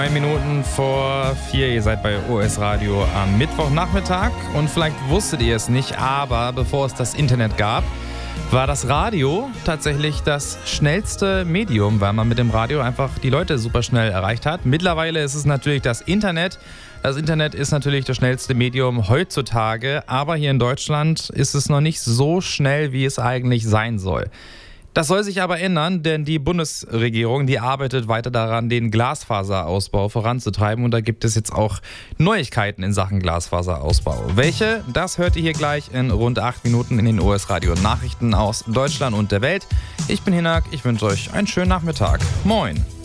9 Minuten vor 4, ihr seid bei OS Radio am Mittwochnachmittag und vielleicht wusstet ihr es nicht, aber bevor es das Internet gab, war das Radio tatsächlich das schnellste Medium, weil man mit dem Radio einfach die Leute super schnell erreicht hat. Mittlerweile ist es natürlich das Internet. Das Internet ist natürlich das schnellste Medium heutzutage, aber hier in Deutschland ist es noch nicht so schnell, wie es eigentlich sein soll. Das soll sich aber ändern, denn die Bundesregierung, die arbeitet weiter daran, den Glasfaserausbau voranzutreiben. Und da gibt es jetzt auch Neuigkeiten in Sachen Glasfaserausbau. Welche? Das hört ihr hier gleich in rund 8 Minuten in den OS Radio Nachrichten aus Deutschland und der Welt. Ich bin Hinak, ich wünsche euch einen schönen Nachmittag. Moin!